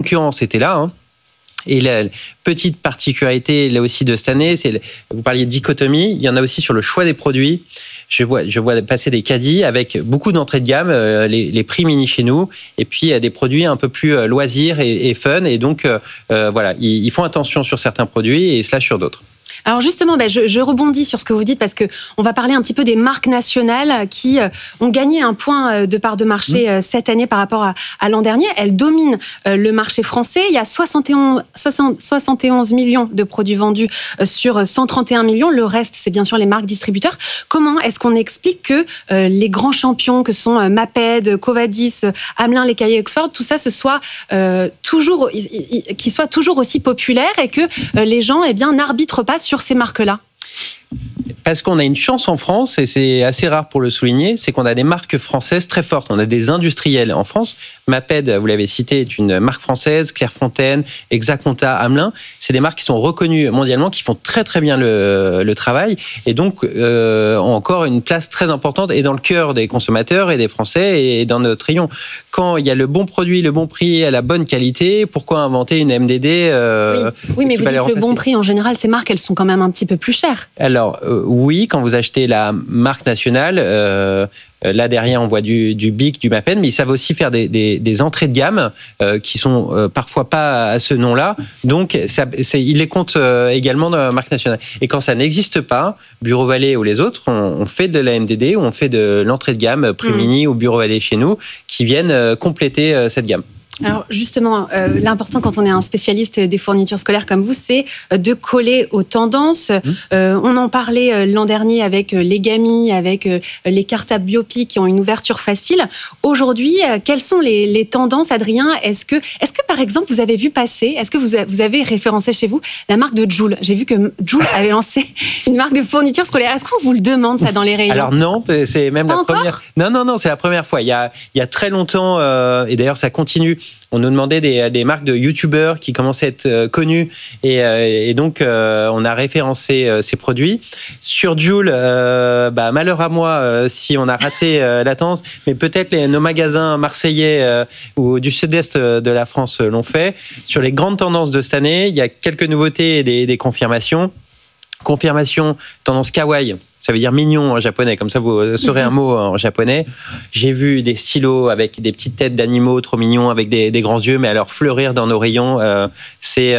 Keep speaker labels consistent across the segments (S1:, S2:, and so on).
S1: concurrence était là. Et la petite particularité là aussi de cette année, vous parliez de dichotomie, il y en a aussi sur le choix des produits. Je vois passer des caddies avec beaucoup d'entrées de gamme, les prix mini chez nous, et puis des produits un peu plus loisirs et fun. Et donc, voilà, ils font attention sur certains produits et slash sur d'autres.
S2: Alors justement, je rebondis sur ce que vous dites parce qu'on va parler un petit peu des marques nationales qui ont gagné un point de part de marché cette année par rapport à l'an dernier. Elles dominent le marché français. Il y a 71 millions de produits vendus sur 131 millions. Le reste, c'est bien sûr les marques distributeurs. Comment est-ce qu'on explique que les grands champions que sont Maped, Covadis, Hamelin, Les Cahiers Oxford, tout ça qui soit toujours aussi populaire et que les gens n'arbitrent pas sur ces marques-là?
S1: Parce qu'on a une chance en France, et c'est assez rare pour le souligner, c'est qu'on a des marques françaises très fortes. On a des industriels en France. Maped, vous l'avez cité, est une marque française. Clairefontaine, Exaconta, Hamelin, c'est des marques qui sont reconnues mondialement, qui font très très bien le travail, et donc ont encore une place très importante et dans le cœur des consommateurs et des Français et dans notre rayon. Quand il y a le bon produit, le bon prix à la bonne qualité, pourquoi inventer une MDD
S2: Oui, mais vous dites le bon prix. En général, ces marques, elles sont quand même un petit peu plus chères.
S1: Alors, oui, quand vous achetez la marque nationale, là derrière on voit du Bic, du Maped, mais ils savent aussi faire des entrées de gamme qui sont parfois pas à ce nom-là. Donc, ils les comptent également dans la marque nationale. Et quand ça n'existe pas, Bureau Vallée ou les autres, on fait de la MDD ou on fait de l'entrée de gamme, Prix Mini ou Bureau Vallée chez nous, qui viennent compléter cette gamme.
S2: Alors justement, l'important quand on est un spécialiste des fournitures scolaires comme vous, c'est de coller aux tendances. On en parlait l'an dernier avec les Gami, avec les cartables Biopi qui ont une ouverture facile. Aujourd'hui, quelles sont les tendances, Adrien ? Est-ce que par exemple, vous avez vu passer, est-ce que vous avez référencé chez vous la marque de Joule ? J'ai vu que Joule avait lancé une marque de fournitures scolaires. Est-ce qu'on vous le demande, ça, dans les rayons ?
S1: Alors non, c'est même la première. Non, c'est la première fois. Il y a très longtemps, et d'ailleurs ça continue. On nous demandait des marques de youtubeurs qui commençaient à être connus et donc on a référencé ces produits. Sur Joule, malheur à moi si on a raté la tendance, mais peut-être nos magasins marseillais ou du sud-est de la France l'ont fait. Sur les grandes tendances de cette année, il y a quelques nouveautés et des confirmations. Confirmation, tendance kawaii. Ça veut dire mignon en japonais, comme ça vous saurez un mot en japonais. J'ai vu des stylos avec des petites têtes d'animaux trop mignons, avec des grands yeux, mais alors fleurir dans nos rayons, c'est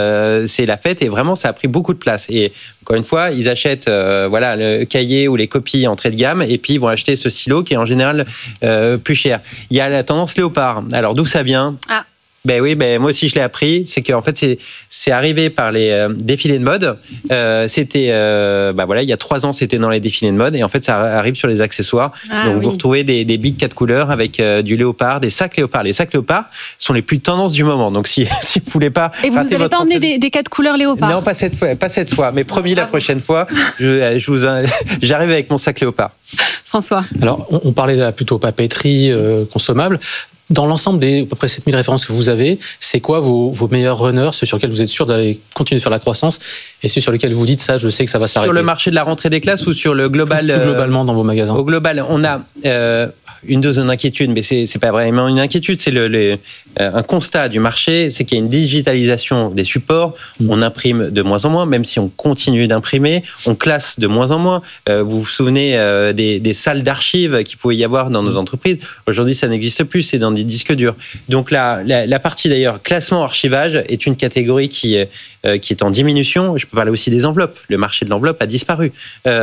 S1: la fête et vraiment ça a pris beaucoup de place. Et encore une fois, ils achètent le cahier ou les copies entrée de gamme et puis ils vont acheter ce stylo qui est en général plus cher. Il y a la tendance léopard. Alors d'où ça vient ? Moi aussi je l'ai appris, c'est qu'en fait c'est arrivé par les défilés de mode. C'était il y a 3 ans c'était dans les défilés de mode et en fait ça arrive sur les accessoires. Vous retrouvez des bics 4 couleurs avec du léopard, des sacs léopard. Les sacs léopard sont les plus tendances du moment. Donc si vous voulez pas.
S2: Et vous n'avez pas emmené des 4 couleurs léopard ?
S1: Non, pas cette fois, mais promis la prochaine fois, j'arrive avec mon sac léopard.
S2: François.
S3: Alors on parlait là plutôt papeterie, consommable. Dans l'ensemble des à peu près 7000 références que vous avez, c'est quoi vos meilleurs runners, ceux sur lesquels vous êtes sûr d'aller continuer de faire la croissance et ceux sur lesquels vous dites ça, je sais que ça va s'arrêter?
S1: Sur le marché de la rentrée des classes ou sur le global?
S3: Globalement dans vos magasins.
S1: Au global, on a une dose d'inquiétude, mais c'est pas vraiment une inquiétude, c'est un constat du marché, c'est qu'il y a une digitalisation des supports. On imprime de moins en moins, même si on continue d'imprimer, on classe de moins en moins. Vous vous souvenez des salles d'archives qu'il pouvait y avoir dans nos entreprises. Aujourd'hui, ça n'existe plus, c'est dans des disques durs. Donc la partie d'ailleurs classement archivage est une catégorie qui est en diminution. Je peux parler aussi des enveloppes. Le marché de l'enveloppe a disparu.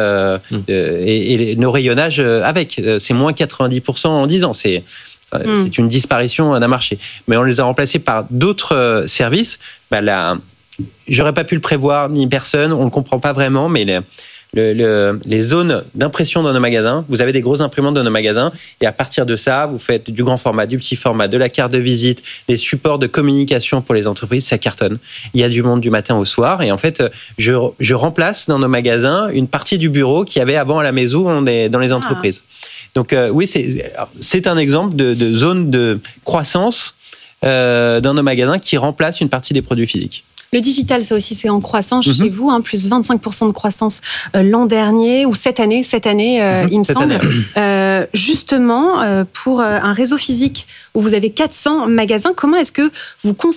S1: Et nos rayonnages avec. C'est moins 90% en 10 ans. C'est une disparition d'un marché. Mais on les a remplacés par d'autres services. J'aurais pas pu le prévoir, ni personne. On le comprend pas vraiment, mais les zones d'impression dans nos magasins, vous avez des grosses imprimantes dans nos magasins et à partir de ça, vous faites du grand format, du petit format, de la carte de visite, des supports de communication pour les entreprises, ça cartonne. Il y a du monde du matin au soir et en fait, je remplace dans nos magasins une partie du bureau qu'il y avait avant à la maison dans les entreprises. Donc oui, c'est un exemple de zone de croissance dans nos magasins qui remplace une partie des produits physiques.
S2: Le digital, ça aussi, c'est en croissance chez vous, plus 25% de croissance l'an dernier, ou cette année, il me semble. Justement, pour un réseau physique où vous avez 400 magasins, comment est-ce que vous